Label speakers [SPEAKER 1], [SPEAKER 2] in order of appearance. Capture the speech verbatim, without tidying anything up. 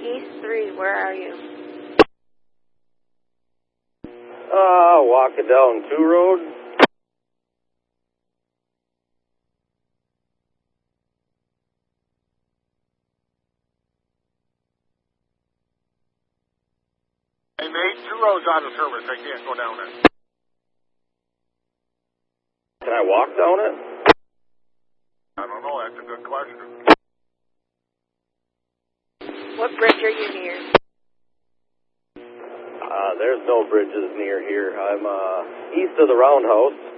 [SPEAKER 1] East three, where are you?
[SPEAKER 2] Uh, walking down two road.
[SPEAKER 3] Hey, mate, two roads out of service. I can't go down it.
[SPEAKER 2] Can I walk down it?
[SPEAKER 3] I don't know. That's a good question.
[SPEAKER 1] What bridge are you near?
[SPEAKER 2] Uh, there's no bridges near here. I'm, uh, east of the roundhouse.